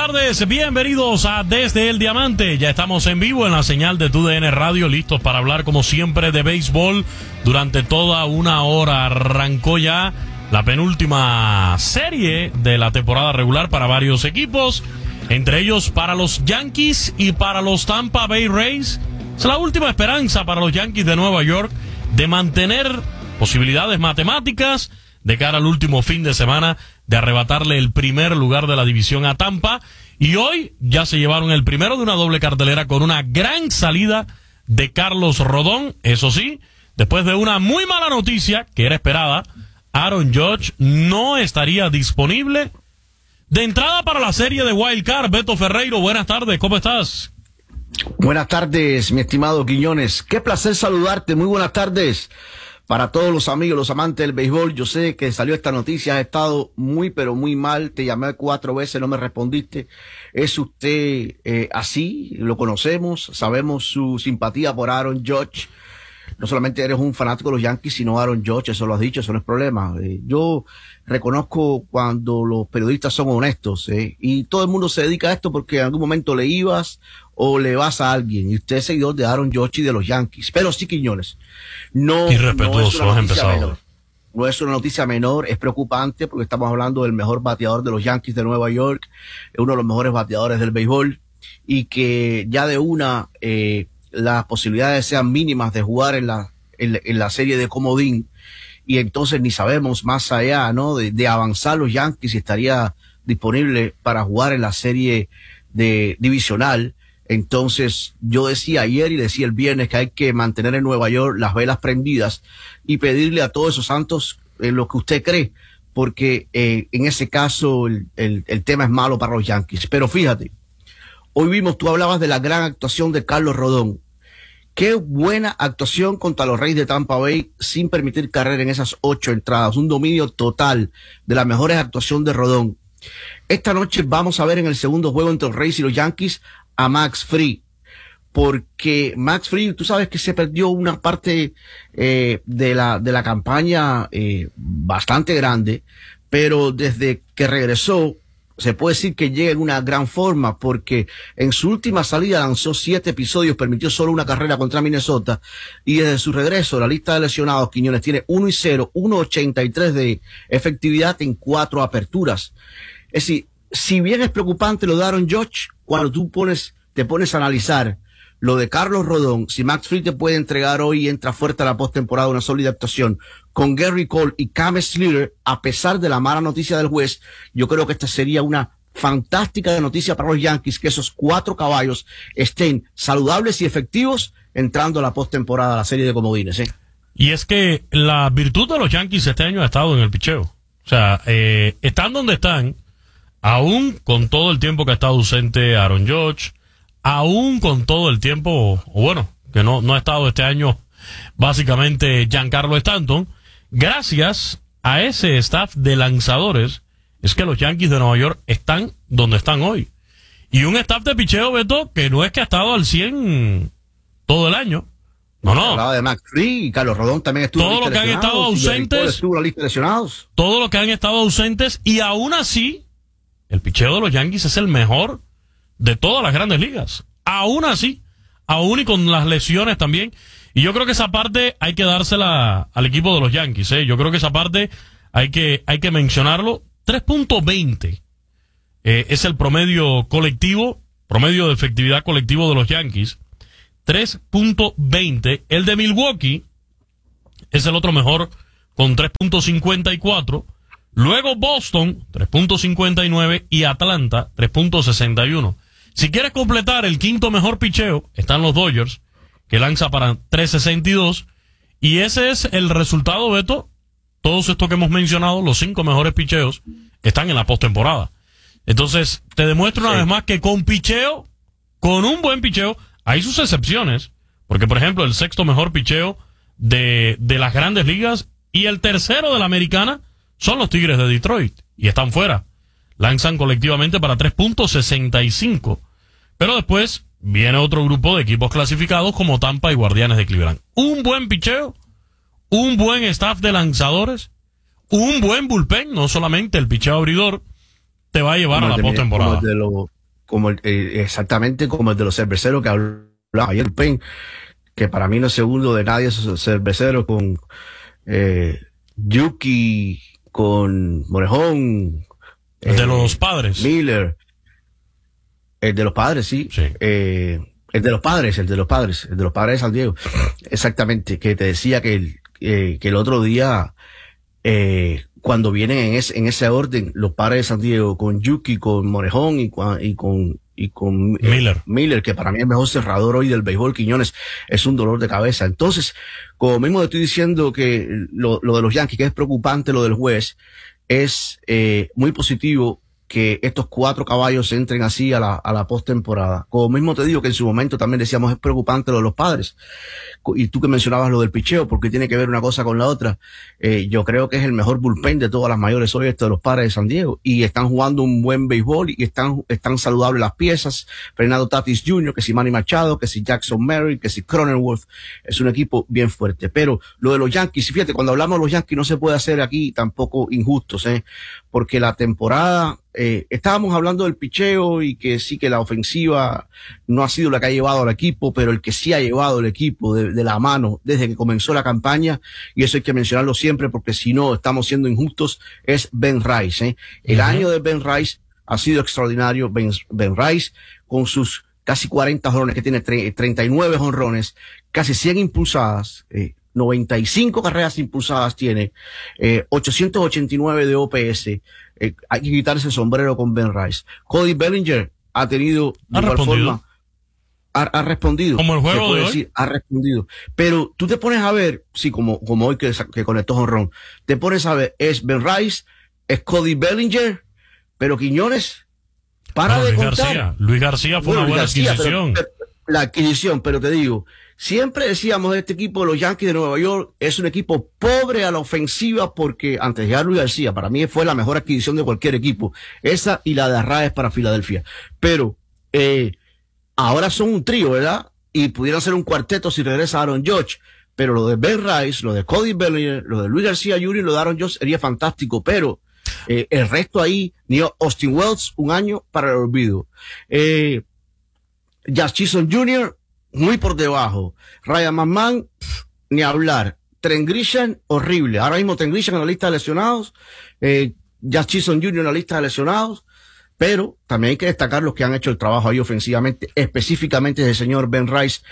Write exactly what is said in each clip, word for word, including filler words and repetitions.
tardes, bienvenidos a Desde el Diamante. Ya estamos en vivo en la señal de Tu D N Radio, listos para hablar como siempre de béisbol durante toda una hora. Arrancó ya la penúltima serie de la temporada regular para varios equipos, entre ellos para los Yankees y para los Tampa Bay Rays. Es la última esperanza para los Yankees de Nueva York de mantener posibilidades matemáticas de cara al último fin de semana de arrebatarle el primer lugar de la división a Tampa. Y hoy ya se llevaron el primero de una doble cartelera con una gran salida de Carlos Rodón. Eso sí, después de una muy mala noticia que era esperada, Aaron Judge no estaría disponible de entrada para la serie de Wild Card. Beto Ferreiro, buenas tardes, ¿cómo estás? Buenas tardes, mi estimado Quiñones. Qué placer saludarte, muy buenas tardes. Para todos los amigos, los amantes del béisbol, yo sé que salió esta noticia, has estado muy, pero muy mal, te llamé cuatro veces, no me respondiste. ¿Es usted eh, así? Lo conocemos, sabemos su simpatía por Aaron Judge. No solamente eres un fanático de los Yankees, sino Aaron Judge, eso lo has dicho, eso no es problema. Eh, yo reconozco cuando los periodistas son honestos, eh, y todo el mundo se dedica a esto porque en algún momento le ibas o le vas a alguien, y usted es seguidor de Aaron Judge y de los Yankees. Pero sí, Quiñones, no, Irrespetuoso, no es una has noticia empezado. menor. No es una noticia menor, es preocupante porque estamos hablando del mejor bateador de los Yankees de Nueva York, uno de los mejores bateadores del béisbol, y que ya de una eh, las posibilidades sean mínimas de jugar en la, en, en la serie de comodín, y entonces ni sabemos más allá, ¿no? De, de avanzar los Yankees, si estaría disponible para jugar en la serie de divisional. Entonces, yo decía ayer y decía el viernes que hay que mantener en Nueva York las velas prendidas y pedirle a todos esos santos eh, lo que usted cree, porque eh, en ese caso el, el, el tema es malo para los Yankees. Pero fíjate, hoy vimos, tú hablabas de la gran actuación de Carlos Rodón. Qué buena actuación contra los Reyes de Tampa Bay sin permitir carrera en esas ocho entradas. Un dominio total de las mejores actuaciones de Rodón. Esta noche vamos a ver en el segundo juego entre los Reyes y los Yankees a Max Fried, porque Max Fried, tú sabes que se perdió una parte eh, de la de la campaña eh, bastante grande, pero desde que regresó se puede decir que llega en una gran forma, porque en su última salida lanzó siete episodios, permitió solo una carrera contra Minnesota, y desde su regreso la lista de lesionados, Quiñones, tiene uno y cero, uno ochenta y tres de efectividad en cuatro aperturas. Es decir, si bien es preocupante lo de Aaron Judge, cuando tú pones, te pones a analizar lo de Carlos Rodón, si Max Fried te puede entregar hoy y entra fuerte a la postemporada una sólida actuación con Gary Cole y Cam Slater, a pesar de la mala noticia del juez, yo creo que esta sería una fantástica noticia para los Yankees, que esos cuatro caballos estén saludables y efectivos entrando a la postemporada, a la serie de comodines, ¿eh? Y es que la virtud de los Yankees este año ha estado en el picheo. O sea, eh, están donde están, aún con todo el tiempo que ha estado ausente Aaron Judge, aún con todo el tiempo, o bueno, que no, no ha estado este año básicamente Giancarlo Stanton, gracias a ese staff de lanzadores, es que los Yankees de Nueva York están donde están hoy. Y un staff de picheo, Beto, que no es que ha estado al cien todo el año. No, no. Hablaba de Max Fried y Carlos Rodón también estuvo todo en la lo que lista han de estado lesionados, y Gary Cole ausentes, estuvo en la lista de lesionados. todo lo que han estado ausentes, y aún así, el picheo de los Yankees es el mejor de todas las grandes ligas. Aún así, aún y con las lesiones también. Y yo creo que esa parte hay que dársela al equipo de los Yankees, ¿eh? Yo creo que esa parte hay que, hay que mencionarlo. tres punto veinte eh, es el promedio colectivo, promedio de efectividad colectivo de los Yankees. tres punto veinte. El de Milwaukee es el otro mejor con tres punto cincuenta y cuatro. Luego Boston, tres punto cincuenta y nueve, y Atlanta, tres punto sesenta y uno. Si quieres completar el quinto mejor picheo, están los Dodgers, que lanza para tres sesenta y dos, y ese es el resultado, Beto. Todos estos que hemos mencionado, los cinco mejores picheos, están en la postemporada. Entonces, te demuestro una sí. vez más que con picheo, con un buen picheo, hay sus excepciones, porque por ejemplo, el sexto mejor picheo de, de las grandes ligas y el tercero de la americana son los Tigres de Detroit, y están fuera. Lanzan colectivamente para tres punto sesenta y cinco. Pero después viene otro grupo de equipos clasificados como Tampa y Guardianes de Cleveland. Un buen picheo, un buen staff de lanzadores, un buen bullpen, no solamente el picheo abridor, te va a llevar como a la el de- postemporada. como el de los- como el- eh, exactamente como el de los cerveceros que hablaba ayer, Pen, que para mí no es segundo de nadie esos cerveceros con eh, Yuki, con Morejón, El de eh, los Padres. Miller, el de los Padres, sí. Sí. Eh, el de los Padres, el de los Padres, el de los Padres de San Diego. Exactamente, que te decía que el, eh, que el otro día, eh, cuando vienen en ese, en ese orden, los Padres de San Diego, con Yuki, con Morejón y, cua- y con, y con eh, Miller. Miller, que para mí es el mejor cerrador hoy del béisbol, Quiñones, es un dolor de cabeza. Entonces, como mismo te estoy diciendo que lo, lo de los Yankees, que es preocupante lo del juez, es eh, muy positivo que estos cuatro caballos entren así a la, a la postemporada. Como mismo te digo que en su momento también decíamos es preocupante lo de los Padres. Y tú que mencionabas lo del picheo, porque tiene que ver una cosa con la otra. Eh, yo creo que es el mejor bullpen de todas las mayores hoy esto de los Padres de San Diego. Y están jugando un buen béisbol y están, están saludables las piezas. Fernando Tatis junior, que si Manny Machado, que si Jackson Merrill, que si Cronenworth. Es un equipo bien fuerte. Pero lo de los Yankees, fíjate, cuando hablamos de los Yankees no se puede hacer aquí tampoco injustos, ¿eh? Porque la temporada, eh, estábamos hablando del picheo y que sí que la ofensiva no ha sido la que ha llevado al equipo, pero el que sí ha llevado el equipo de, de la mano desde que comenzó la campaña, y eso hay que mencionarlo siempre porque si no estamos siendo injustos, es Ben Rice, ¿eh? El Uh-huh. año de Ben Rice ha sido extraordinario. Ben, Ben Rice con sus casi cuarenta jonrones, que tiene tre- treinta y nueve jonrones, casi cien impulsadas, eh, noventa y cinco carreras impulsadas tiene, eh, ochocientos ochenta y nueve de O P S. Eh, hay que quitarse el sombrero con Ben Rice. Cody Bellinger ha tenido de Ha igual respondido. forma, ha, ha respondido. Como el juego se puede de hoy. decir, ha respondido. Pero tú te pones a ver, sí, como, como hoy que, que conectó jonrón, te pones a ver, es Ben Rice, es Cody Bellinger, pero Quiñones, para Bueno, de Luis contar. García. Luis García fue Bueno, una buena García, pero- adquisición. pero- la adquisición, pero te digo, siempre decíamos este equipo, los Yankees de Nueva York, es un equipo pobre a la ofensiva porque antes de Luis García, para mí fue la mejor adquisición de cualquier equipo. Esa y la de Arraez para Filadelfia. Pero, eh, ahora son un trío, ¿verdad? Y pudieran ser un cuarteto si regresa Aaron Judge. Pero lo de Ben Rice, lo de Cody Bellinger, lo de Luis García junior y lo de Aaron Judge sería fantástico. Pero eh, el resto ahí, ni Austin Wells, un año para el olvido. Eh, Jazz Chisholm junior, muy por debajo. Ryan McMahon, pff, ni hablar. Trent Grisham, horrible. Ahora mismo Trent Grisham en la lista de lesionados. Eh, Jazz Chisholm junior en la lista de lesionados. Pero también hay que destacar los que han hecho el trabajo ahí ofensivamente, específicamente el señor Ben Rice,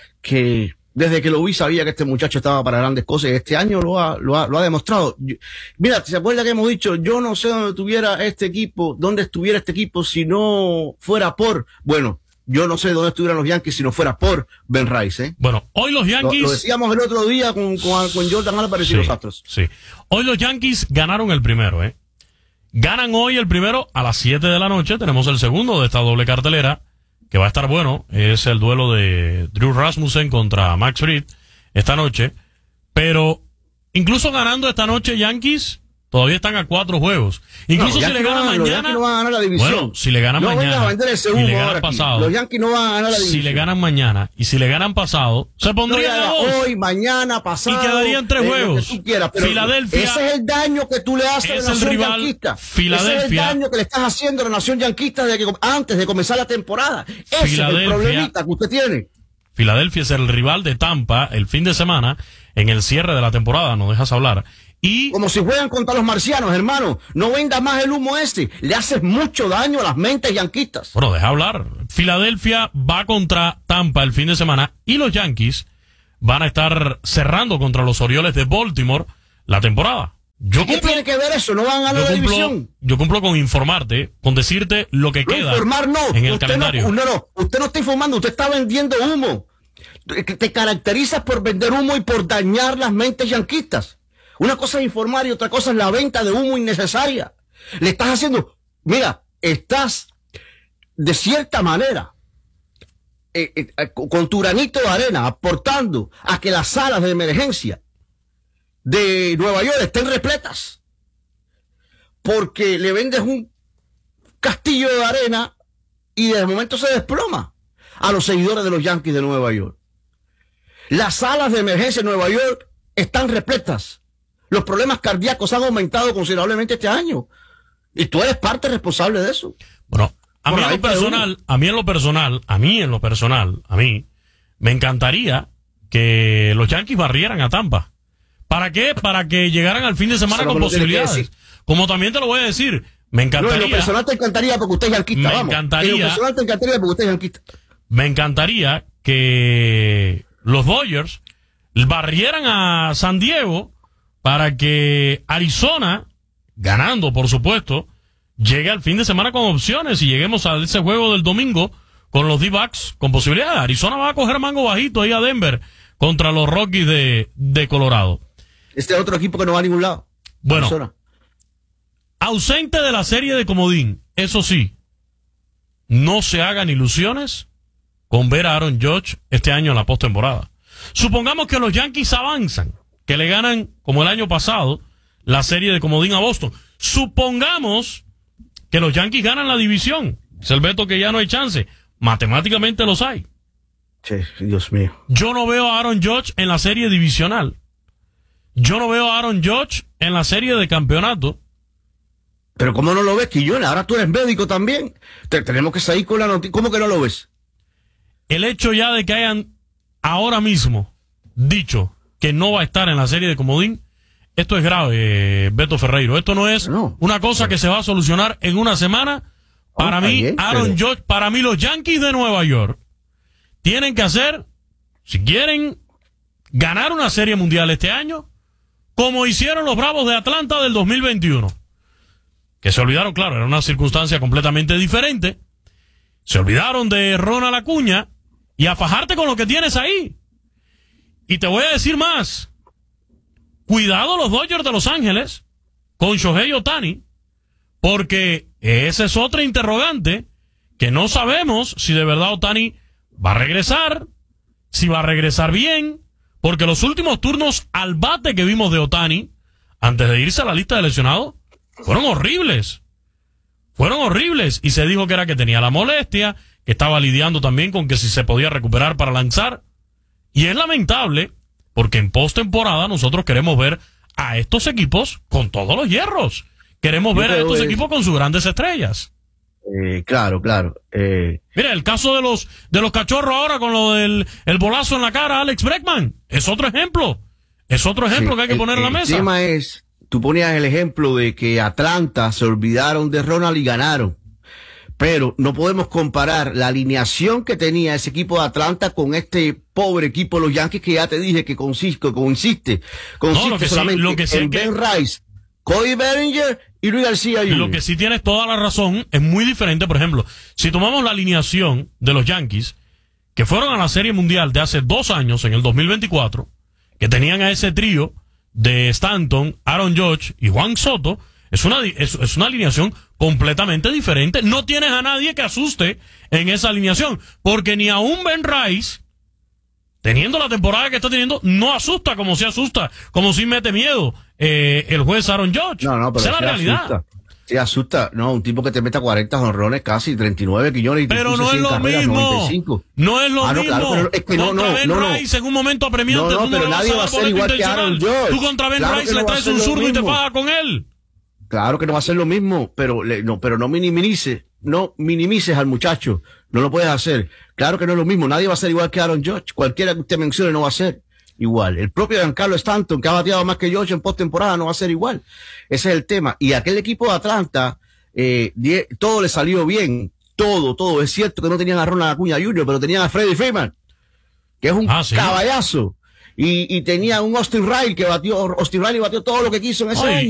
que desde que lo vi sabía que este muchacho estaba para grandes cosas y este año lo ha, lo ha, lo ha demostrado. Yo- mira, ¿se acuerda que hemos dicho? Yo no sé dónde tuviera este equipo, dónde estuviera este equipo si no fuera por, bueno, yo no sé dónde estuvieran los Yankees si no fuera por Ben Rice, ¿eh? Bueno, hoy los Lo, Yankees. lo decíamos el otro día con, con, con Jordan Álvarez y Sí, los Astros. sí. Hoy los Yankees ganaron el primero, ¿eh? Ganan hoy el primero a las siete de la noche. Tenemos el segundo de esta doble cartelera, que va a estar bueno. Es el duelo de Drew Rasmussen contra Max Fried esta noche. Pero incluso ganando esta noche Yankees, todavía están a cuatro juegos. Incluso No, si le Yankees no ganan van- los Yankees mañana. no van a ganar la división. Bueno, si le ganan No mañana. vengas a vender ese y humo le ganan ahora aquí. pasado. Los Yankees no van a ganar la Si división. le ganan mañana y si le ganan pasado, se No, pondrían ya, a ya, dos. hoy, mañana, pasado. Y quedarían tres eh, lo juegos. que tú quieras, pero Filadelfia ese es el daño que tú le haces a es la el nación rival. yanquista. Filadelfia- Ese es el daño que le estás haciendo a la nación yanquista desde que, antes de comenzar la temporada. Ese es Filadelfia- el problemita que usted tiene. Filadelfia es el rival de Tampa el fin de semana en el cierre de la temporada, no dejas hablar. Y Como si juegan contra los marcianos, hermano. No vendas más el humo este. Le haces mucho daño a las mentes yanquistas. bueno, deja hablar. Filadelfia va contra Tampa el fin de semana y los Yankees van a estar cerrando contra los Orioles de Baltimore la temporada. Yo ¿Qué cumplo, tiene que ver eso? No van a ganar yo la cumplo, división. yo cumplo con informarte, con decirte lo que No, queda informar no. en el usted calendario. No, no, no. Usted no está informando. Usted está vendiendo humo. Te te caracterizas por vender humo y por dañar las mentes yanquistas. Una cosa es informar y otra cosa es la venta de humo innecesaria. Le estás haciendo, mira, estás de cierta manera eh, eh, eh, con tu granito de arena aportando a que las salas de emergencia de Nueva York estén repletas. Porque le vendes un castillo de arena y de momento se desploma a los seguidores de los Yankees de Nueva York. Las salas de emergencia en Nueva York están repletas. Los problemas cardíacos han aumentado considerablemente este año. Y tú eres parte responsable de eso. Bueno, a mí Por en ahí lo personal, a mí en lo personal, a mí en lo personal, a mí, me encantaría que los Yankees barrieran a Tampa. ¿Para qué? Para que llegaran al fin de semana Eso no con me lo tienes que posibilidades. decir. Como también te lo voy a decir, me No, en encantaría, lo personal te encantaría porque usted es yanquista, Me vamos. encantaría- En lo personal te encantaría porque usted es yanquista. me encantaría que los Dodgers barrieran a San Diego para que Arizona, ganando por supuesto, llegue al fin de semana con opciones y lleguemos a ese juego del domingo con los D-backs con posibilidades. Arizona va a coger mango bajito ahí a Denver contra los Rockies de, de Colorado. Este es otro equipo que no va a ningún lado. Bueno, Arizona. ausente de la serie de comodín, eso sí, no se hagan ilusiones con ver a Aaron Judge este año en la postemporada. Supongamos que los Yankees avanzan, que le ganan, como el año pasado, la serie de comodín a Boston. Supongamos que los Yankees ganan la división. Es el veto que ya no hay chance. Matemáticamente los hay. Sí, Dios mío. Yo no veo a Aaron Judge en la serie divisional. Yo no veo a Aaron Judge en la serie de campeonato. Pero ¿cómo no lo ves, Quillón? Ahora tú eres médico también. Te, tenemos que salir con la noticia. ¿Cómo que no lo ves? El hecho ya de que hayan ahora mismo dicho que no va a estar en la serie de comodín, esto es grave, Beto Ferreiro. Esto no es No. una cosa que se va a solucionar en una semana. Para Oh, mí, está bien, Aaron pero- Judge, para mí los Yankees de Nueva York tienen que hacer, si quieren ganar una serie mundial este año, como hicieron los Bravos de Atlanta del dos mil veintiuno. Que se olvidaron, claro, era una circunstancia completamente diferente. Se olvidaron de Ronald Acuña y a fajarte con lo que tienes ahí. Y te voy a decir más. Cuidado los Dodgers de Los Ángeles con Shohei Ohtani, porque esa es otra interrogante que no sabemos si de verdad Ohtani va a regresar, si va a regresar bien, porque los últimos turnos al bate que vimos de Ohtani, antes de irse a la lista de lesionados, fueron horribles. Fueron horribles. Y se dijo que era que tenía la molestia, que estaba lidiando también con que si se podía recuperar para lanzar. Y es lamentable, porque en postemporada nosotros queremos ver a estos equipos con todos los hierros. Queremos Yo ver a creo estos es- equipos con sus grandes estrellas. Eh, claro, claro. Eh, Mira, el caso de los de los cachorros ahora con lo del el bolazo en la cara a Alex Bregman. Es otro ejemplo. Es otro ejemplo sí, que hay que el- poner en la El mesa. tema es, tú ponías el ejemplo de que Atlanta se olvidaron de Ronald y ganaron. Pero no podemos comparar la alineación que tenía ese equipo de Atlanta con este pobre equipo de los Yankees que ya te dije que consiste, consiste, consiste lo que sí- solamente lo que sí en es que- Ben Rice, Cody Bellinger y Luis García junior Lo que sí tienes toda la razón es muy diferente. Por ejemplo, si tomamos la alineación de los Yankees, que fueron a la Serie Mundial de hace dos años, en el dos mil veinticuatro, que tenían a ese trío de Stanton, Aaron Judge y Juan Soto, es una, di- es, es una alineación completamente diferente. No tienes a nadie que asuste en esa alineación, porque ni a un Ben Rice, teniendo la temporada que está teniendo, no asusta como se asusta, como si mete miedo eh, el juez Aaron Judge. No, no, pero Esa es sí la realidad. asusta. Sí asusta. No, un tipo que te meta cuarenta jonrones casi, treinta y nueve quiñones y te Pero puso no es cien lo carreras, mismo. noventa y cinco. No es lo Ah, no, mismo. claro, pero es que no, contra no, Ben no, no. Rice en un momento apremiante. No, no, tú pero le vas nadie a va dar a ser boleto igual que intencional. Aaron Judge. Tú contra Ben Claro Rice que le no va a traes ser un lo zurdo y te mismo. fajas con él. Claro que no va a ser lo mismo, pero le- no, pero no minimices, no minimices al muchacho. No lo puedes hacer. Claro que no es lo mismo. Nadie va a ser igual que Aaron Judge. Cualquiera que usted mencione no va a ser igual. El propio Giancarlo Stanton, que ha bateado más que Judge en postemporada, no va a ser igual. Ese es el tema. Y aquel equipo de Atlanta, eh, die- todo le salió bien. Todo, todo. Es cierto que no tenían a Ronald Acuña junior, pero tenían a Freddie Freeman, que es un Ah, sí. caballazo. Y, y tenía un Austin Riley que batió, Austin Riley batió todo lo que quiso en ese Oye, año.